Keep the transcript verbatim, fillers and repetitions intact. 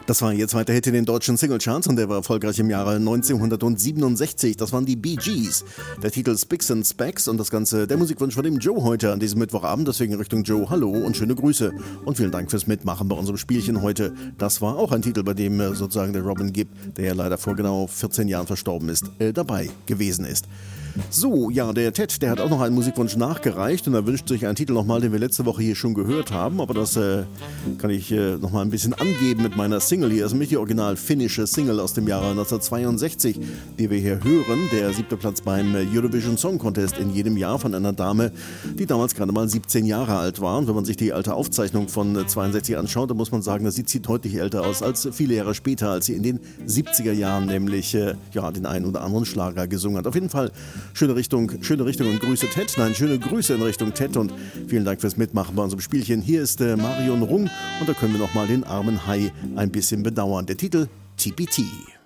Das war ihr zweiter Hit in den deutschen Singlecharts und der war erfolgreich im Jahre neunzehnhundertsiebenundsechzig. Das waren die Bee Gees. Der Titel Spicks and Specks und das Ganze der Musikwunsch von dem Joe heute an diesem Mittwochabend. Deswegen Richtung Joe, hallo und schöne Grüße. Und vielen Dank fürs Mitmachen bei unserem Spielchen heute. Das war auch ein Titel, bei dem äh, sozusagen der Robin Gibb, der ja leider vor genau vierzehn Jahren verstorben ist, äh, dabei gewesen ist. So, ja, der Ted, der hat auch noch einen Musikwunsch nachgereicht und er wünscht sich einen Titel nochmal, den wir letzte Woche hier schon gehört haben, aber das äh, kann ich äh, nochmal ein bisschen angeben mit meiner Single hier. Also nicht die original finnische Single aus dem Jahre neunzehnhundertzweiundsechzig, die wir hier hören. Der siebte Platz beim Eurovision Song Contest in jedem Jahr von einer Dame, die damals gerade mal siebzehn Jahre alt war. Und wenn man sich die alte Aufzeichnung von zweiundsechzig anschaut, dann muss man sagen, da sieht sie deutlich älter aus als viele Jahre später, als sie in den siebziger Jahren nämlich äh, ja, den einen oder anderen Schlager gesungen hat. Auf jeden Fall schöne Richtung, schöne Richtung und Grüße Ted. Nein, schöne Grüße in Richtung Ted und vielen Dank fürs Mitmachen bei unserem Spielchen. Hier ist äh, Marion Rung und da können wir nochmal den armen Hai ein bisschen bedauern. Der Titel T P T.